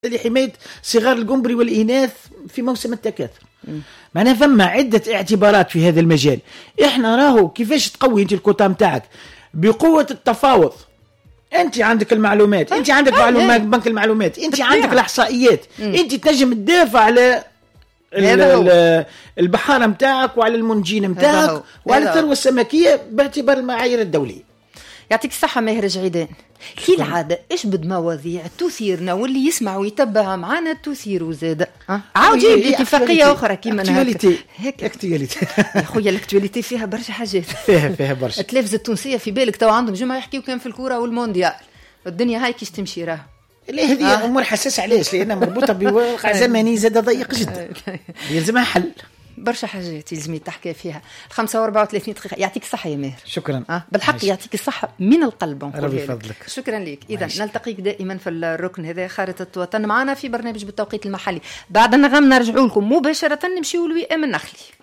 لحماية صغار القنبري والإناث في موسم التكاثر. معناها فما عدة اعتبارات في هذا المجال. احنا راهو كيفاش تقوي انت الكوتا متاعك بقوة التفاوض. انت عندك المعلومات، انت عندك معلومات بنك المعلومات، انت عندك الاحصائيات، انت تنجم تدافع على البحارة متاعك وعلى المنجين متاعك وعلى الثروة السمكية باعتبار المعايير الدولية. يعطيك الصحة ماهر جعيدان. كي العادة إيش بد مواضيع تثيرنا واللي يسمع ويتبع معنا تثير زاد عاودي باتفاقية أخرى كيما هيك اكتواليتي يا خويا الاكتواليتي فيها برشا حاجات فيها برشا. التلفزة التونسية في بالك تو عندهم جمعة يحكيوا كان في الكورة والمونديال الدنيا هاي كيش تمشي راه. لا هذه أمور حساسة. علاش؟ لأنها مربوطة بواقع زمني زاد ضيق جدا يلزمها حل. برشا حاجات يلزم تحكي فيها. 35 دقيقة. يعطيك الصحة يا ماهر. شكرا. بالحق ماشي. يعطيك الصحة من القلب. ربي فضلك. شكرا لك. إذا نلتقيك دائما في الركن هذا خارطة الوطن معنا في برنامج بالتوقيت المحلي. بعد النغم نرجعوا لكم مباشرة نمشيوا لوي من نخلي.